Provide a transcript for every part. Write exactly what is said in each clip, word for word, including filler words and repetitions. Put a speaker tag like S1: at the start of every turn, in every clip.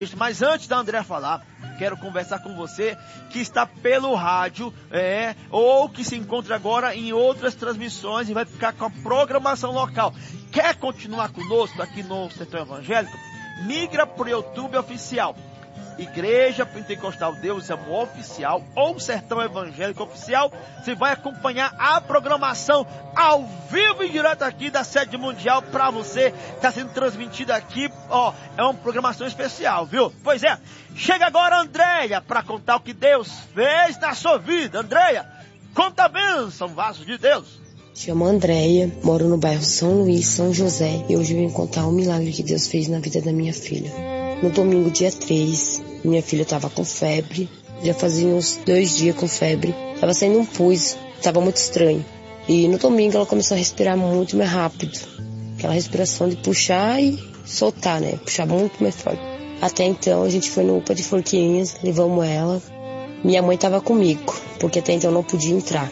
S1: Mas antes da Andréia falar, quero conversar com você que está pelo rádio, é, ou que se encontra agora em outras transmissões e vai ficar com a programação local. Quer continuar conosco aqui no Sertão Evangélico? Migra para o YouTube Oficial. Igreja Pentecostal Deus é o Oficial ou Sertão Evangélico Oficial. Você vai acompanhar a programação ao vivo e direto aqui da sede mundial para você. Está sendo transmitida aqui, ó, é uma programação especial, viu? Pois é, chega agora a Andréia para contar o que Deus fez na sua vida. Andréia, conta a bênção, vaso de Deus.
S2: Chamo Andréia, moro no bairro São Luís, São José, e hoje eu vim contar o milagre que Deus fez na vida da minha filha. No domingo, dia três, minha filha estava com febre, já fazia uns dois dias com febre, estava saindo um pus, estava muito estranho. E no domingo ela começou a respirar muito mais rápido, aquela respiração de puxar e soltar, né, puxar muito mais forte. Até então a gente foi no U P A de Forquinhas, levamos ela, minha mãe estava comigo, porque até então eu não podia entrar.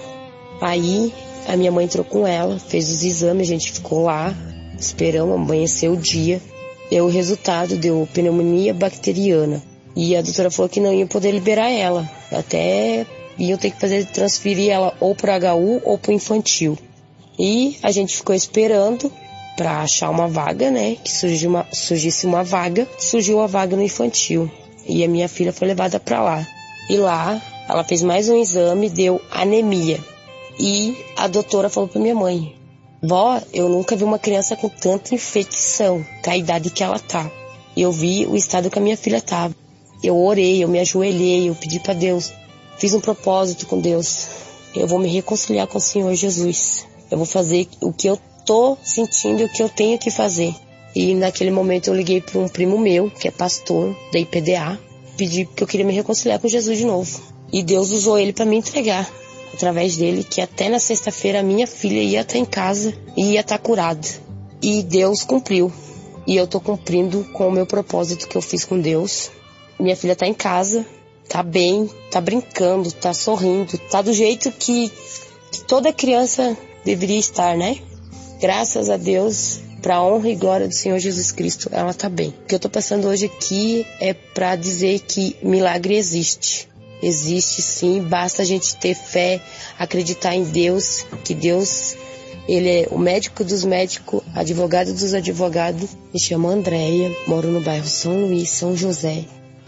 S2: Aí a minha mãe entrou com ela, fez os exames, a gente ficou lá, esperamos, amanheceu o dia. Deu o resultado, deu pneumonia bacteriana. E a doutora falou que não ia poder liberar ela. Até iam ter que fazer, transferir ela ou para H U ou para infantil. E a gente ficou esperando para achar uma vaga, né? Que surgiu uma, surgisse uma vaga. Surgiu a vaga no infantil. E a minha filha foi levada para lá. E lá, ela fez mais um exame, deu anemia. E a doutora falou para minha mãe: vó, eu nunca vi uma criança com tanta infecção, com a idade que ela tá. Eu vi o estado que a minha filha tava. Eu orei, eu me ajoelhei, eu pedi para Deus. Fiz um propósito com Deus. Eu vou me reconciliar com o Senhor Jesus. Eu vou fazer o que eu tô sentindo e o que eu tenho que fazer. E naquele momento eu liguei para um primo meu, que é pastor da I P D A, pedi que eu queria me reconciliar com Jesus de novo. E Deus usou ele para me entregar. Através dele, que até na sexta-feira a minha filha ia estar em casa e ia estar curada. E Deus cumpriu. E eu estou cumprindo com o meu propósito que eu fiz com Deus. Minha filha está em casa, está bem, está brincando, está sorrindo, está do jeito que, que toda criança deveria estar, né? Graças a Deus, para a honra e glória do Senhor Jesus Cristo, ela está bem. O que eu estou passando hoje aqui é para dizer que milagre existe. Existe sim, basta a gente ter fé, acreditar em Deus, que Deus, Ele é o médico dos médicos, advogado dos advogados. Me chamo Andréia, moro no bairro São Luís, São José.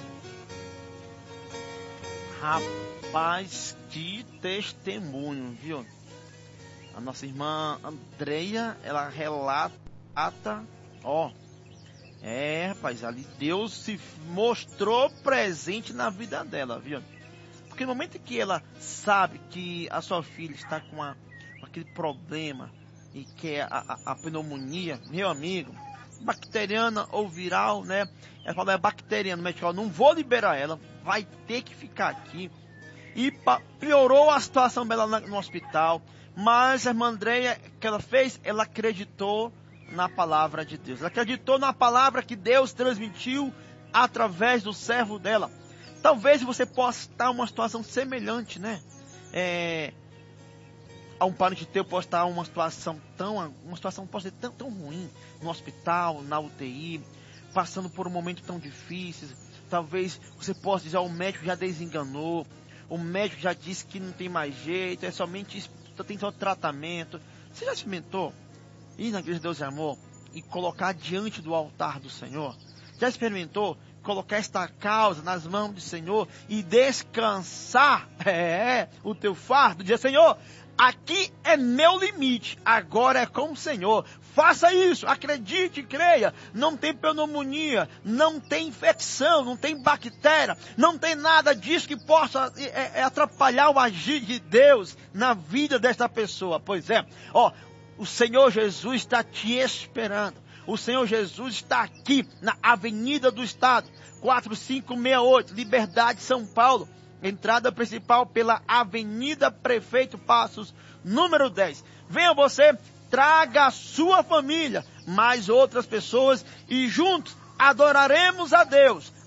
S1: Rapaz, que testemunho, viu? A nossa irmã Andréia, ela relata, ó, é, rapaz, ali Deus se mostrou presente na vida dela, viu? Porque no momento que ela sabe que a sua filha está com, a, com aquele problema, e que é a, a, a pneumonia, meu amigo, bacteriana ou viral, né? Ela fala, é bacteriana, mas não vou liberar ela, vai ter que ficar aqui. E pa, piorou a situação dela na, no hospital, mas a irmã Andréia, que ela fez, ela acreditou na palavra de Deus. Ela acreditou na palavra que Deus transmitiu através do servo dela. Talvez você possa estar em uma situação semelhante, né? É, a um parente teu pode estar em uma situação tão, uma situação pode ser tão, tão ruim, no hospital, na U T I, passando por um momento tão difícil. Talvez você possa dizer, o médico já desenganou, o médico já disse que não tem mais jeito, é somente, tem só tratamento. Você já experimentou ir na igreja de Deus e Amor e colocar diante do altar do Senhor? Já experimentou colocar esta causa nas mãos do Senhor e descansar é, o teu fardo? Dizer, Senhor, aqui é meu limite, agora é com o Senhor. Faça isso, acredite, creia. Não tem pneumonia, não tem infecção, não tem bactéria, não tem nada disso que possa é, é, atrapalhar o agir de Deus na vida desta pessoa. Pois é, ó, o Senhor Jesus está te esperando. O Senhor Jesus está aqui na Avenida do Estado, quatro cinco seis oito, Liberdade, São Paulo. Entrada principal pela Avenida Prefeito Passos, número dez. Venha você, traga a sua família, mais outras pessoas e juntos adoraremos a Deus,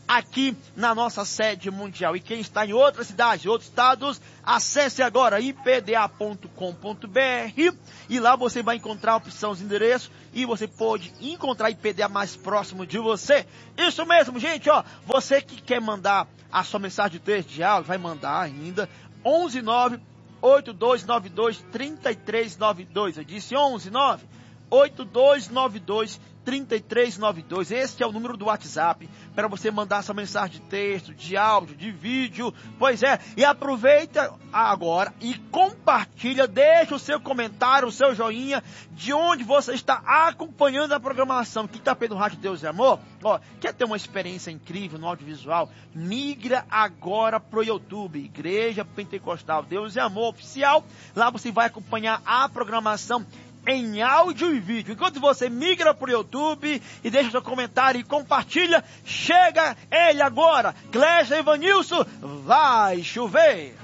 S1: aqui na nossa sede mundial. E quem está em outras cidades, outros estados, acesse agora i p d a ponto com ponto b r e lá você vai encontrar a opção de endereço e você pode encontrar I P D A mais próximo de você. Isso mesmo, gente, ó, você que quer mandar a sua mensagem de texto de áudio, vai mandar ainda onze nove oito dois nove dois três três nove dois. Eu disse onze nove oito dois nove dois três três nove dois. Esse é o número do WhatsApp para você mandar sua mensagem de texto, de áudio, de vídeo. Pois é, e aproveita agora e compartilha, deixa o seu comentário, o seu joinha, de onde você está acompanhando a programação. Quem está pelo Rádio Deus e Amor, ó, quer ter uma experiência incrível no audiovisual? Migra agora pro YouTube, Igreja Pentecostal Deus e Amor Oficial. Lá você vai acompanhar a programação em áudio e vídeo. Enquanto você migra para o YouTube e deixa seu comentário e compartilha, chega ele agora, Clésia Evanilson, vai chover.